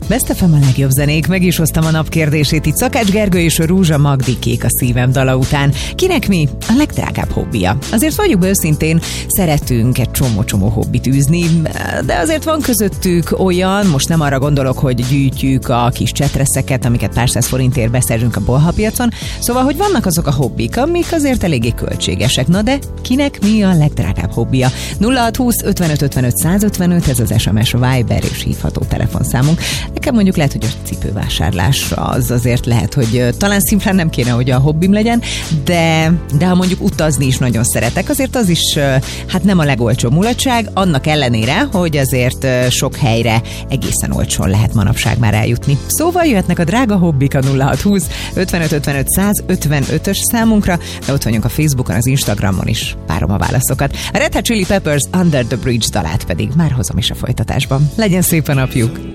Best FM a legjobb zenék, meg is hoztam a nap kérdését itt Szakács Gergő és Rózsa Magdikék a szívem dala után. Kinek mi a legdrágább hobbija? Azért vagyunk őszintén, szeretünk egy csomó hobbit űzni, de azért van közöttük olyan, most nem arra gondolok, hogy gyűjtjük a kis csetreszeket, amiket pár száz forintért beszerzünk a bolhapiacon, szóval, hogy vannak azok a hobbik, amik azért eléggé költségesek. Na de kinek mi a legdrágább hobbija? 0620 55 55 155, ez az SMS, Viber és hívható telefonszámunk. Nekem mondjuk lehet, hogy a cipővásárlás az azért lehet, hogy talán szimplán nem kéne, hogy a hobbim legyen, de ha mondjuk utazni is nagyon szeretek, azért az is hát nem a legolcsóbb mulatság, annak ellenére, hogy azért sok helyre egészen olcsón lehet manapság már eljutni. Szóval jöhetnek a drága hobbik a 0620 55 55 155-ös számunkra, de ott vagyunk a Facebookon, az Instagramon is. Várom a válaszokat. A Red Hot Chili Peppers Under the Bridge dalát pedig már hozom is a folytatásban. Legyen szép a napjuk!